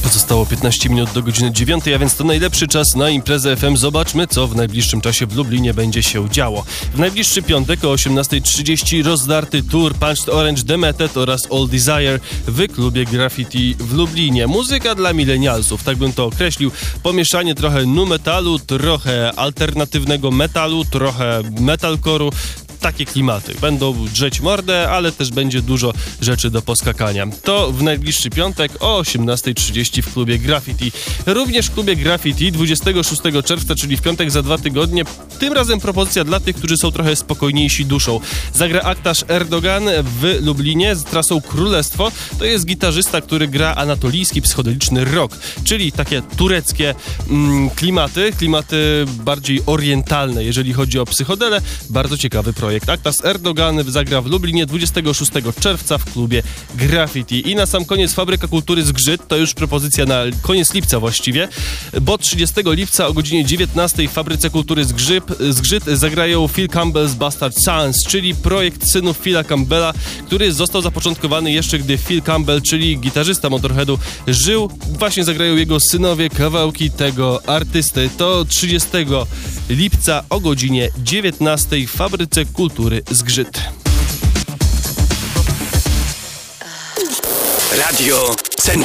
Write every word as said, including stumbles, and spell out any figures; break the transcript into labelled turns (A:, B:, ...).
A: Pozostało piętnaście minut do godziny dziewiątej, a więc to najlepszy czas na imprezę F M. Zobaczmy, co w najbliższym czasie w Lublinie będzie się działo. W najbliższy piątek o osiemnastej trzydzieści rozdarty tour Punched Orange, Demeted oraz All Desire w klubie Graffiti w Lublinie. Muzyka dla milenialsów, tak bym to określił. Pomieszanie trochę nu metalu, trochę alternatywnego metalu, trochę metalcore'u. Takie klimaty. Będą drzeć mordę, ale też będzie dużo rzeczy do poskakania. To w najbliższy piątek o osiemnastej trzydzieści w klubie Graffiti. Również w klubie Graffiti dwudziestego szóstego czerwca, czyli w piątek za dwa tygodnie. Tym razem propozycja dla tych, którzy są trochę spokojniejsi duszą. Zagra Aktaş Erdogan w Lublinie z trasą Królestwo. To jest gitarzysta, który gra anatolijski psychodeliczny rock, czyli takie tureckie mm, klimaty, klimaty bardziej orientalne, jeżeli chodzi o psychodelę. Bardzo ciekawy projekt. Projekt Aktaş Erdogan zagra w Lublinie dwudziestego szóstego czerwca w klubie Graffiti. I na sam koniec Fabryka Kultury Zgrzyt, to już propozycja na koniec lipca właściwie, bo trzydziestego lipca o godzinie dziewiętnastej w Fabryce Kultury Zgrzyt, Zgrzyt zagrają Phil Campbell's Bastard Sons, czyli projekt synów Phila Campbella, który został zapoczątkowany jeszcze gdy Phil Campbell, czyli gitarzysta Motorheadu, żył. Właśnie zagrają jego synowie kawałki tego artysty. To trzydziestego lipca o godzinie dziewiętnastej w Fabryce Kultury Zgrzyt.
B: Radio